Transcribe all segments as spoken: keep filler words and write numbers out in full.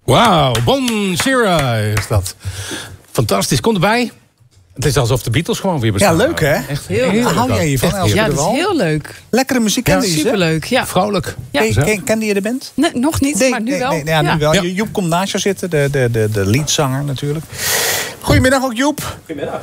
Wauw, Bon Shira is dat. Fantastisch, kom erbij. Het is alsof de Beatles gewoon weer bestaan. Ja, leuk hè? Echt heel heel leuk. Hou jij hiervan, Elske Ja, de dat is Wal? heel leuk. Lekkere muziek, Ja, kende je ze? superleuk. Ja. Vrolijk. Ja. Ken, ken, kende je de band? Nee, nog niet, Nee, maar nu nee, wel. nee, ja, nu wel. Ja. Joep komt naast je zitten, de, de, de, de leadzanger natuurlijk. Goedemiddag ook, Joep. Goedemiddag.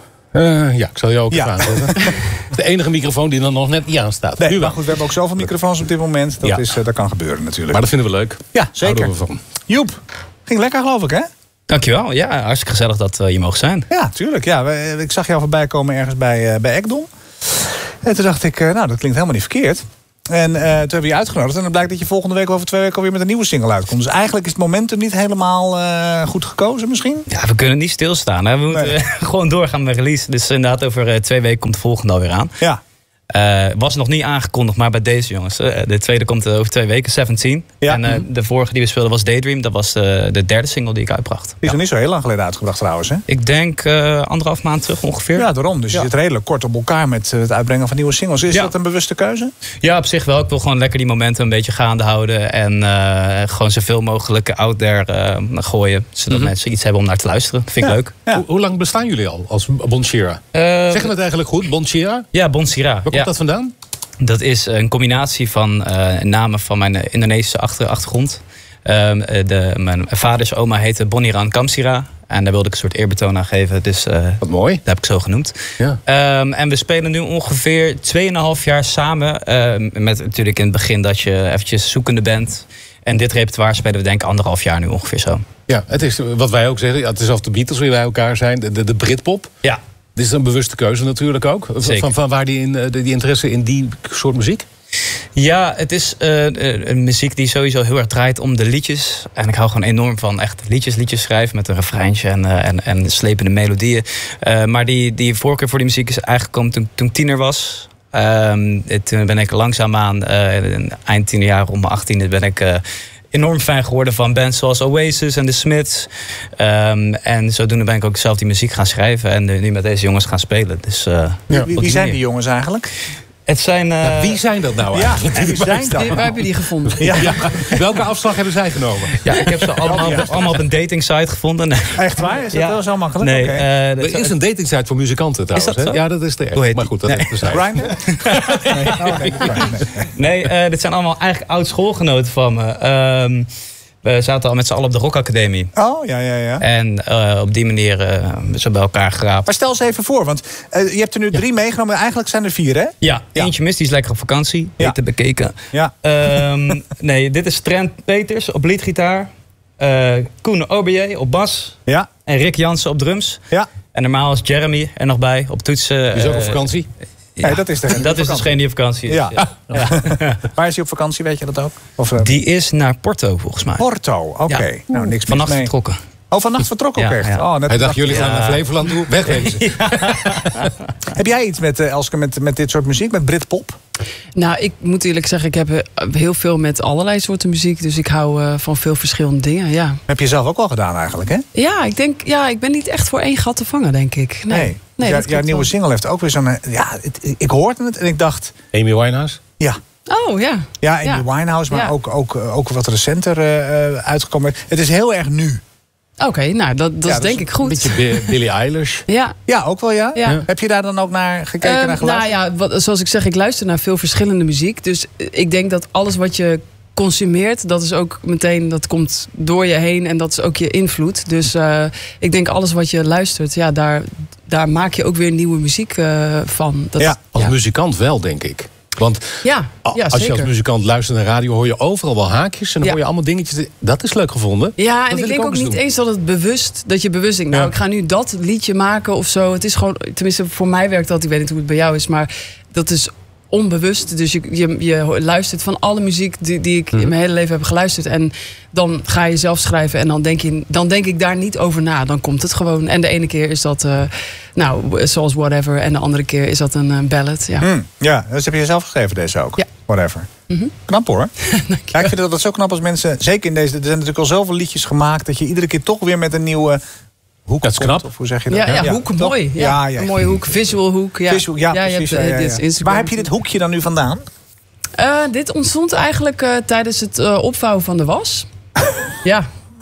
Uh, ja, ik zal je ook Ja. even aanzetten. De enige microfoon die er nog net niet aan staat. Nee, Nu maar wel. goed, we hebben ook zoveel microfoons op dit moment. Dat, Ja. is, uh, dat kan gebeuren natuurlijk. Maar dat vinden we leuk. ja, zeker. Houden we van. Joep, ging lekker geloof ik hè? Dankjewel. Ja, hartstikke gezellig dat uh, je mogen zijn. Ja, tuurlijk. Ja, we- ik zag jou voorbij komen ergens bij, uh, bij Ekdom. En toen dacht ik, uh, nou dat klinkt helemaal niet verkeerd. En uh, toen hebben we je uitgenodigd. En dan blijkt dat je volgende week of over twee weken alweer met een nieuwe single uitkomt. Dus eigenlijk is het momentum niet helemaal uh, goed gekozen misschien. Ja, we kunnen niet stilstaan. Hè? We moeten Nee. uh, gewoon doorgaan met release. Dus inderdaad, over uh, twee weken komt de volgende alweer aan. Ja, Uh, was nog niet aangekondigd, maar bij deze jongens. Uh, de tweede komt uh, over twee weken, zeventien. Ja. En uh, de vorige die we speelden was Daydream. Dat was uh, de derde single die ik uitbracht. die is nog niet zo heel lang geleden uitgebracht trouwens hè? Ik denk uh, anderhalf maand terug ongeveer. Ja, daarom. Dus je Ja. zit redelijk kort op elkaar met uh, het uitbrengen van nieuwe singles. Is Ja. dat een bewuste keuze? Ja, op zich wel. Ik wil gewoon lekker die momenten een beetje gaande houden. En uh, gewoon zoveel mogelijk out there uh, gooien. Zodat Mhm. mensen iets hebben om naar te luisteren. Dat vind ik Ja. leuk. Ja. Hoe, hoe lang bestaan jullie al als Bon Shira? Uh, Zeggen we het eigenlijk goed, Bon Shira? Ja, Bon Shira. Waar komt Ja. dat vandaan? Dat is een combinatie van uh, namen van mijn Indonesische achter, achtergrond. Um, de, mijn vaders oma heette Boniran Kamsira. En daar wilde ik een soort eerbetoon aan geven. Dus uh, Wat mooi. dat heb ik zo genoemd. Ja. Um, en we spelen nu ongeveer tweeënhalf jaar samen. Um, met natuurlijk in het begin dat je eventjes zoekende bent. En dit repertoire spelen we denk ik anderhalf jaar nu ongeveer zo. Ja, het is wat wij ook zeggen. Ja, het is alsof de Beatles weer bij elkaar zijn. De, de, de Britpop. Ja. Dit is een bewuste keuze natuurlijk ook. Zeker. Van, van waar die, in, die, die interesse in die soort muziek? Ja, het is uh, een muziek die sowieso heel erg draait om de liedjes. En ik hou gewoon enorm van echt liedjes, liedjes schrijven met een refreintje en, uh, en, en slepende melodieën. Uh, maar die, die voorkeur voor die muziek is eigenlijk gekomen toen, toen ik tiener was. Um, toen ben ik langzaamaan, uh, eind tiener jaar, rond mijn achttiende, ben ik uh, enorm fan geworden van bands zoals Oasis en The Smiths. Um, en zodoende ben ik ook zelf die muziek gaan schrijven en uh, nu met deze jongens gaan spelen. Dus, uh, Ja. Wie, op wie die zijn manier. die jongens eigenlijk? Het zijn... Uh, Ja, wie zijn dat nou Ja, eigenlijk? wie zijn dat? Die- waar heb je die gevonden? Ja. Ja, welke afslag hebben zij genomen? Ja, ik heb ze allemaal, op, allemaal op een dating site gevonden. Echt waar? Is dat Ja. wel zo makkelijk? Nee, Oké. uh, dat Er is een datingsite voor muzikanten trouwens. dat hè? zo? Ja, dat is er echt. Hoe heet Maar die? goed, dat Nee. is de zijde. Grindr? Nee. Oh, nee, Grindr. Nee, uh, dit zijn allemaal eigenlijk oud schoolgenoten van me. Um, we zaten al met z'n allen op de Rock Academie. Oh, ja, ja, ja. En uh, op die manier uh, zo bij elkaar geraapt. Maar stel eens even voor, want uh, je hebt er nu drie meegenomen. Eigenlijk zijn er vier, hè? Ja, Ja. eentje mist, die is lekker op vakantie. Ja. Beter bekeken. Ja. Um, nee, dit is Trent Peters op leadgitaar. Uh, Koen Oberje op bas. Ja, En Rick Jansen op drums. ja. En normaal is Jeremy er nog bij op toetsen. Die is ook op uh, vakantie. ja. Nee, dat is degene die Dat op is dus vakantie geen die op vakantie is. Ja. Ja. Waar is hij op vakantie, weet je dat ook? Of, uh, Die is naar Porto volgens mij. Porto, oké. Ja. Nou, niks mis Vannacht mee. vertrokken. Oh, vannacht vertrokken ook Ja, echt? ja. Oh, net Hij de dacht, dag- jullie gaan Ja. naar Flevoland toe. Wegwezen. Heb jij iets met, uh, Elske, met, met dit soort muziek, met Britpop? Nou, ik moet eerlijk zeggen, ik heb eh, heel veel met allerlei soorten muziek. Dus ik hou eh, van veel verschillende dingen, ja. Heb je zelf ook al gedaan eigenlijk, hè? Ja, ik denk, ja, ik ben niet echt voor één gat te vangen, denk ik. Nee, nee, nee dat jouw klopt nieuwe wel. single heeft ook weer zo'n... uh, Ja, het, ik hoorde het en ik dacht... Amy Winehouse. Ja, Oh, ja. ja Amy Ja. Winehouse, maar Ja. ook, ook, ook wat recenter uh, uh, uitgekomen. Het is heel erg nu. Oké, nou, dat, dat Ja, is dat denk is ik goed. Een beetje Bi- Billie Eilish. Ja. Ja, ook wel ja? Ja. Heb je daar dan ook naar gekeken, Ehm, naar nou geluisterd? ja, wat, zoals ik zeg, ik luister naar veel verschillende muziek. Dus eh, ik denk dat alles wat je consumeert, dat is ook meteen, dat komt door je heen en dat is ook je invloed. Dus uh, ik denk alles wat je luistert, ja, daar, daar maak je ook weer nieuwe muziek uh, van. Dat, Ja, Als ja. muzikant wel, denk ik. Want Ja, a- ja, als je als zeker. muzikant luistert naar radio, hoor je overal wel haakjes. En dan Ja. hoor je allemaal dingetjes. Dat is leuk gevonden. Ja, Dat en wil ik denk ook eens niet doen. eens dat het bewust, dat je bewust denkt, nou, Ja. ik ga nu dat liedje maken of zo. Het is gewoon, tenminste voor mij werkt dat, ik weet niet hoe het bij jou is, maar dat is onbewust. Dus je, je, je luistert van alle muziek die, die ik Mhm. in mijn hele leven heb geluisterd. En dan ga je zelf schrijven en dan denk, je, dan denk ik daar niet over na. Dan komt het gewoon. En de ene keer is dat, uh, nou, zoals Whatever. En de andere keer is dat een uh, ballad. Ja. Hm, ja, dus heb je zelf geschreven deze ook? Ja. Whatever. Mhm. Knap hoor. Ja, ik vind dat, dat zo knap als mensen, zeker in deze, er zijn natuurlijk al zoveel liedjes gemaakt, dat je iedere keer toch weer met een nieuwe hoek Dat is komt, knap. Of hoe zeg je dat? Ja, ja, hoek, toch? mooi. Ja, Ja, ja. Een mooie hoek, visual hoek. Ja, Visual, ja, je hebt, precies. uh, ja, ja, dit ja. Instagram. Waar heb je dit hoekje dan nu vandaan? Uh, dit ontstond eigenlijk uh, tijdens het uh, opvouwen van de was. Ja.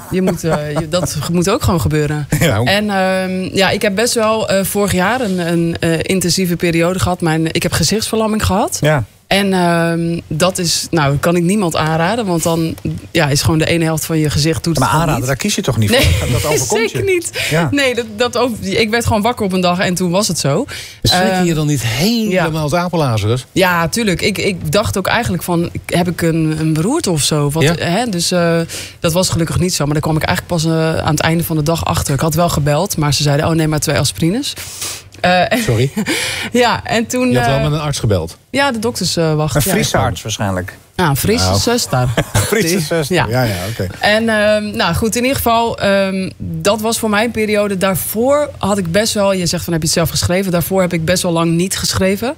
je moet, uh, je, dat moet ook gewoon gebeuren. Ja. En uh, ja, ik heb best wel uh, vorig jaar een, een uh, intensieve periode gehad. Mijn, ik heb gezichtsverlamming gehad. Ja. En uh, dat is, nou, kan ik niemand aanraden. Want dan ja, is gewoon de ene helft van je gezicht doet Maar het aanraden, niet. daar kies je toch niet Nee, voor? Dat overkomt zeker je. niet. Ja. Nee, dat, dat over, ik werd gewoon wakker op een dag en toen was het zo. Schrik je Uh, dan niet helemaal het apenlazerus? Ja, tuurlijk. Ik, ik dacht ook eigenlijk van, heb ik een, een beroerte of zo? Wat, Ja. hè? Dus uh, dat was gelukkig niet zo. Maar daar kwam ik eigenlijk pas uh, aan het einde van de dag achter. Ik had wel gebeld, maar ze zeiden, oh nee, maar twee aspirines. Uh, Sorry, ja, en toen... je had wel uh, met een arts gebeld. ja, de dokters uh, wachten. Een Friese ja, arts waarschijnlijk. Ja, een Friese Nou. zuster. Friese zuster. Ja. Ja, ja, oké. En uh, nou goed, in ieder geval, um, dat was voor mij een periode. Daarvoor had ik best wel, je zegt van heb je het zelf geschreven? Daarvoor heb ik best wel lang niet geschreven.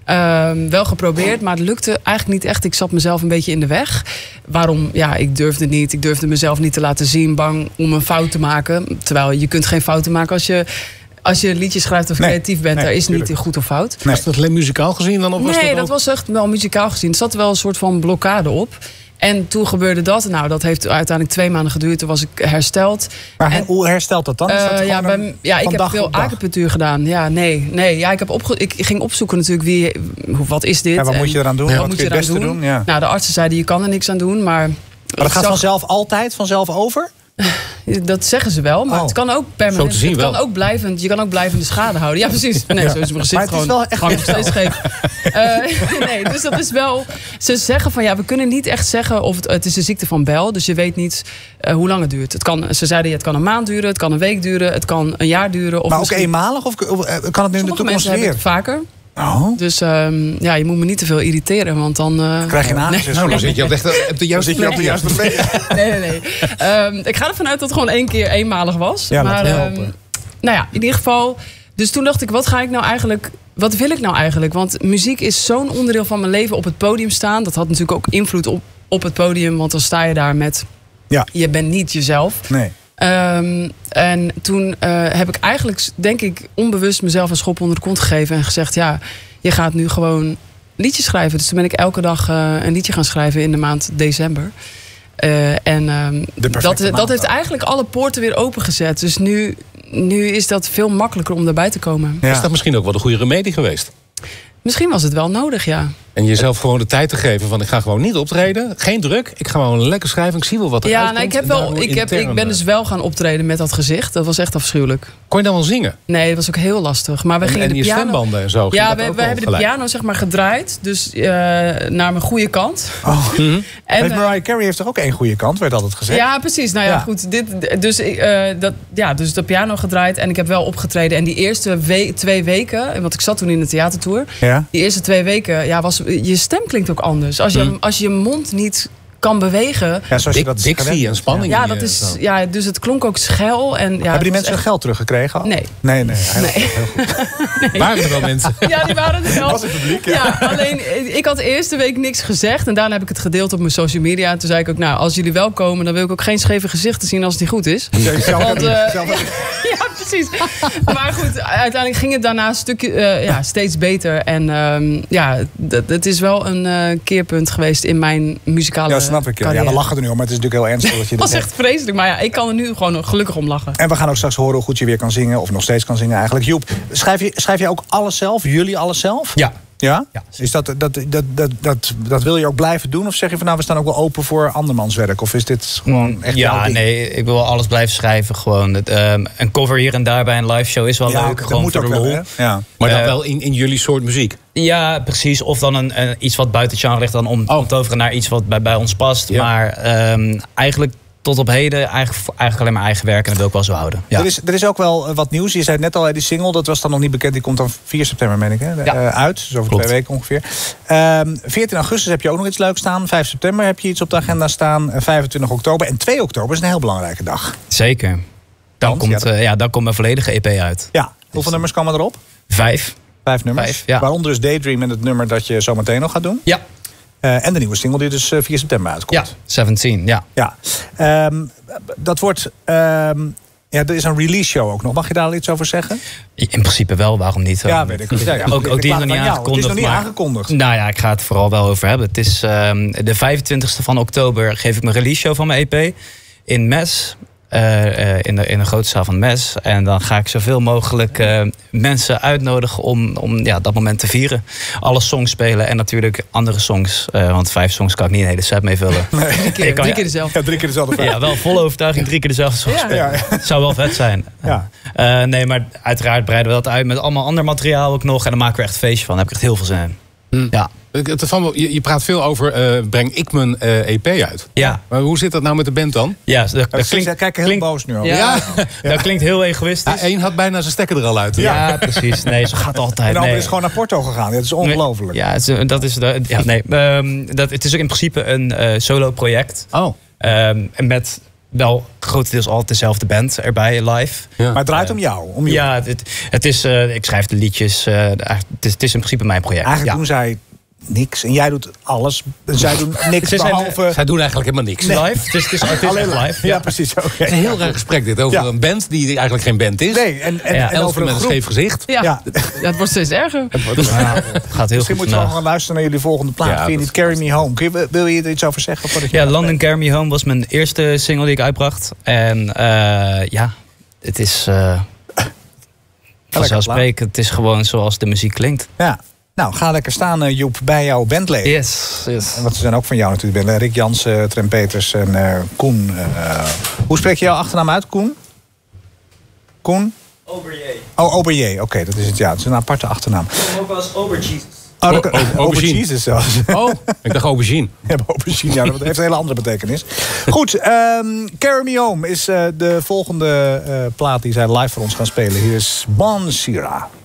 Um, wel geprobeerd, maar het lukte eigenlijk niet echt. Ik zat mezelf een beetje in de weg. Waarom? Ja, ik durfde niet. Ik durfde mezelf niet te laten zien. Bang om een fout te maken. Terwijl je kunt geen fouten maken als je... Als je liedjes schrijft of Nee, creatief bent, nee, daar is tuurlijk. niet goed of fout. Nee. Was dat alleen muzikaal gezien dan? Of was Nee, dat, dat ook... was echt wel muzikaal gezien. Er zat wel een soort van blokkade op. En toen gebeurde dat. Nou, dat heeft uiteindelijk twee maanden geduurd. Toen was ik hersteld. Maar En- hoe herstelt dat dan? Is dat Uh, gewoon ja, een- bij, ja, ik van heb dag veel op dag? acupunctuur gedaan. Ja, nee, nee. Ja, ik, heb opge- ik ging opzoeken natuurlijk wie, hoe- wat is dit? Ja, wat En moet je eraan doen? wat Wat moet kun je je het eraan beste doen? doen? Ja. Nou, de artsen zeiden je kan er niks aan doen, maar... Maar dat ik gaat zag- vanzelf altijd vanzelf over? Dat zeggen ze wel, maar Oh. het kan ook Zo permanent. te zien het kan wel. ook blijvend, je kan ook blijvende schade houden. Ja, precies. Nee, zo is mijn gezicht Maar het is gewoon. wel echt hangt nog steeds scheef. Uh, nee, dus dat is wel. Ze zeggen van ja, we kunnen niet echt zeggen of het, het is de ziekte van Bell, dus je weet niet uh, hoe lang het duurt. Het kan, ze zeiden ja, het kan een maand duren, het kan een week duren, het kan een jaar duren. Of Maar ook misschien- eenmalig? Of of, eh, kan het nu in de Sommige toekomst mensen hebben weer? het vaker. Oh. Dus um, ja, je moet me niet te veel irriteren, want dan... Uh, Krijg je een aanzet? Nou, dan zit je op de, op de juiste Zit je op de plek. juiste plek? Nee, nee, nee. Um, ik ga ervan uit dat het gewoon één keer eenmalig was. Ja, maar, laten we um, hopen. nou ja, in ieder geval... Dus toen dacht ik, wat ga ik nou eigenlijk... Wat wil ik nou eigenlijk? Want muziek is zo'n onderdeel van mijn leven. Op het podium staan. Dat had natuurlijk ook invloed op, op het podium. Want dan sta je daar met... Ja. Je bent niet jezelf. Nee. Um, en toen uh, heb ik eigenlijk, denk ik, onbewust mezelf een schop onder de kont gegeven. En gezegd, ja, je gaat nu gewoon liedjes schrijven. Dus toen ben ik elke dag uh, een liedje gaan schrijven in de maand december. Uh, en um, dat, maand dat heeft ook. eigenlijk alle poorten weer opengezet. Dus nu, nu is dat veel makkelijker om daarbij te komen. Ja. Is dat misschien ook wel de goede remedie geweest? Misschien was het wel nodig, ja. En jezelf gewoon de tijd te geven van ik ga gewoon niet optreden. Geen druk. Ik ga gewoon lekker schrijven. Ik zie wel wat er Ja, uitkomt. nou, ik, heb En wel, daardoor ik, heb, ik intern, ben dus wel gaan optreden met dat gezicht. Dat was echt afschuwelijk. Kon je dan wel zingen? Nee, dat was ook heel lastig. Maar we En, gingen en de je piano... stembanden en zo. ging Ja, dat we, ook we wel hebben de gelijk? piano zeg maar gedraaid. Dus uh, naar mijn goede kant. Oh. Mhm. En, Heeft uh, Mariah Carey heeft toch ook één goede kant, werd altijd gezegd? ja, precies. Nou ja, Ja. goed. Dit, dus, uh, dat, ja, dus de piano gedraaid. En ik heb wel opgetreden. En die eerste we- twee weken... Want ik zat toen in de theatertour. Ja? Die eerste twee weken... Ja, was, je stem klinkt ook anders. Als je, Hmm. als je je mond niet kan bewegen... Ja, zoals je Dik, dat dictie gewend en bent. spanning. Ja, in dat je- is, zo. ja, dus het klonk ook schel. En, ja, Hebben die het was mensen hun echt- geld teruggekregen al? Nee. Nee, nee. heel Nee. goed, heel goed. Waren er wel mensen? Ja, die waren er wel. Was het publiek, ja. Ja, alleen ik had de eerste week niks gezegd. En daarna heb ik het gedeeld op mijn social media. En toen zei ik ook, nou, als jullie wel komen... dan wil ik ook geen scheve gezichten zien als het niet goed is. Ja, zelf Want, heb ik- eh, zelf heb ik- Ja, precies. Maar goed, uiteindelijk ging het daarna een stukje, uh, ja, steeds beter. En um, ja, d- het is wel een uh, keerpunt geweest in mijn muzikale Ja, snap ik. Ja. carrière. Ja, we lachen er nu om, maar het is natuurlijk heel ernstig dat je Het dit was hebt. echt vreselijk. Maar ja, ik kan er nu gewoon gelukkig om lachen. En we gaan ook straks horen hoe goed je weer kan zingen. Of nog steeds kan zingen eigenlijk. Joep, schrijf je, schrijf je ook alles zelf? Jullie alles zelf? Ja. Ja? Ja. Is dat, dat, dat, dat, dat, dat wil je ook blijven doen? Of zeg je van nou, we staan ook wel open voor andermans werk? Of is dit gewoon echt jouw Ja, ding? nee, ik wil wel alles blijven schrijven. Gewoon. Het, um, een cover hier en daar bij een live show is wel Ja, leuk. dat Gewoon moet voor ook de wel, lol. hè? Ja. Maar dan Eh, wel in, in jullie soort muziek. Ja, precies. Of dan een, een, iets wat buiten het genre ligt. Dan om, Oh. om te overen naar iets wat bij, bij ons past. Ja. Maar um, eigenlijk tot op heden eigenlijk, eigenlijk alleen maar eigen werk. En dat wil ik wel zo houden. Ja. Er, is, er is ook wel eh, wat nieuws. Je zei het net al, hè, die single, dat was dan nog niet bekend. Die komt dan vier september, meen ik, hè? Ja. Eh, uit. Dus over Klopt. twee weken ongeveer. Ehm, veertien augustus heb je ook nog iets leuks staan. vijf september heb je iets op de agenda staan. Eh, vijfentwintig oktober. En twee oktober is een heel belangrijke dag. Zeker. Dan Want, komt, ja, dat- uh, ja, dan komt mijn volledige E P uit. Ja. Hoeveel nummers komen erop? Vijf. Vijf nummers. Vijf, ja. Waaronder dus Daydream en het nummer dat je zo meteen nog gaat doen. Ja. Uh, en de nieuwe single die dus uh, vier september uitkomt. Ja, zeventien. Ja. Ja. Um, dat wordt... Um, ja, er is een release show ook nog. Mag je daar al iets over zeggen? In principe wel, waarom niet? Ja, weet ik. Ja, ja. Ook, ook die is nog niet aangekondigd. Het is nog niet maar- aangekondigd. Nou ja, ik ga het vooral wel over hebben. Het is um, de vijfentwintigste van oktober geef ik mijn release show van mijn E P. in Mes. Uh, uh, in, de, in de grote zaal van Mes. En dan ga ik zoveel mogelijk uh, mensen uitnodigen om, om ja, dat moment te vieren. Alle songs spelen en natuurlijk andere songs. Uh, want vijf songs kan ik niet een hele set mee vullen. Nee. Drie keer, kan, drie keer dezelfde. Ja, drie keer dezelfde vraag. Ja, wel volle overtuiging, drie keer dezelfde songs Ja. spelen. Ja, ja. Zou wel vet zijn. Ja. Uh, nee, maar uiteraard breiden we dat uit met allemaal ander materiaal ook nog. En dan maken we echt een feestje van. Daar heb ik echt heel veel zin in. Hmm. Ja. Het van, je, je praat veel over, uh, breng ik mijn uh, E P uit. Ja. Maar hoe zit dat nou met de band dan? Ja, dat, dat Klinkt, klinkt, kijk heel klinkt, boos nu al. Ja. Ja, dat klinkt heel egoïstisch. A één had bijna zijn stekker er al uit. Ja, ja, precies. Nee, zo gaat het altijd. En de ander nee. is gewoon naar Porto gegaan. Dat is ongelooflijk. Ja, het is, dat is de, ja, nee. Um, dat, het is ook in principe een uh, solo project. Oh. Um, en met wel grotendeels altijd dezelfde band erbij live. Ja. Maar het draait om jou. Om jou. Ja, het, het is, uh, ik schrijf de liedjes. Uh, het, is, het is in principe mijn project. Eigenlijk ja. doen zij niks. En jij doet alles. En zij doen niks Ze zijn, behalve... Zij doen eigenlijk helemaal niks. Live. Het is, het is, het is Alleen echt live. Ja, precies. Oké. Het is een heel raar gesprek dit, over Ja. een band die eigenlijk geen band is. Nee, en, en, Ja, en Elsker over een met een groep. scheef gezicht. Ja. Ja. Ja, het wordt steeds erger. Ja, het gaat heel Misschien goed moet je vandaag. wel gaan luisteren naar jullie volgende plaat. Ja, Vind je dat niet Carry Me Home? Kun je, wil je er iets over zeggen? voordat je Ja, gaat London spelen? Carry Me Home was mijn eerste single die ik uitbracht. En uh, ja, het is uh, vanzelfsprekend. Het is gewoon zoals de muziek klinkt. Ja. Nou, ga lekker staan, uh, Joep, bij jouw bandleden. Yes, yes. Want ze zijn ook van jou natuurlijk. Ben Rick Jansen, Trent Peters en uh, Koen. Uh, hoe spreek je jouw achternaam uit, Koen? Koen? Oberje. Oh, Oberje. Oké, okay, dat is het. Ja, het is een aparte achternaam. Ook wel eens Ober Jesus. Oh, dat, O- o- Ober aubergine. Jesus zelfs. Oh, ik dacht aubergine. Ja, aubergine, ja, dat heeft een hele andere betekenis. Goed, um, Carry Me Home is uh, de volgende uh, plaat die zij live voor ons gaan spelen. Hier is Bon Sira.